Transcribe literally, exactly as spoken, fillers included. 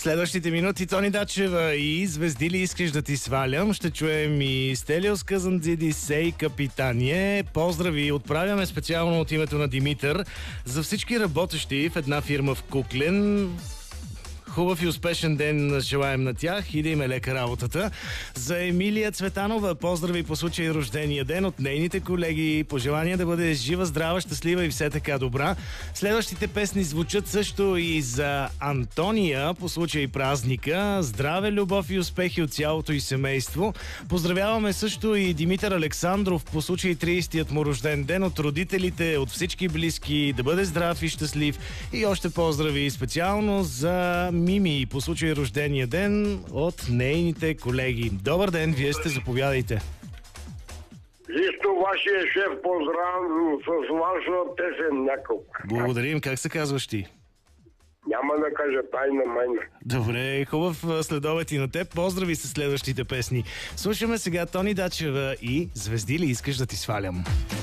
Следващите минути Тони Дачева и Звезди ли искаш да ти свалям? Ще чуем и Стелиос Казанзиди Сей Капитание. Поздрави отправяме специално от името на Димитър за всички работещи в една фирма в Куклен. Хубав и успешен ден желаем на тях и да им е лека работата. За Емилия Цветанова поздрави по случай рождения ден от нейните колеги. Пожелания да бъде жива, здрава, щастлива и все така добра. Следващите песни звучат също и за Антония по случай празника. Здраве, любов и успехи от цялото и семейство. Поздравяваме също и Димитър Александров по случай тридесетият му рожден ден от родителите, от всички близки. Да бъде здрав и щастлив. И още поздрави специално за Мими по случай рождения ден от нейните колеги. Добър ден, вие сте, заповядайте. Лично вашия шеф поздравям с ваша песен няколко. Благодарим, как се казваш ти? Няма да кажа тайна майна. Добре, хубав следобед и на теб. Поздрави с следващите песни. Слушаме сега Тони Дачева и Звезди ли искаш да ти свалям?